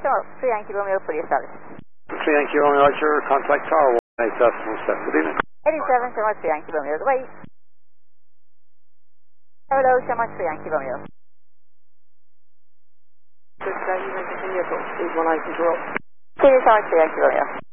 3 Yankee Romeo, police service. 3 Yankee Romeo, Roger, contact Tower 18,7. Good evening. 87, so much 3 Yankee Romeo, goodbye. Hello, so much 3 Yankee Romeo. 6 Yankee Romeo, 81 control. See you so much 3 Yankee Romeo.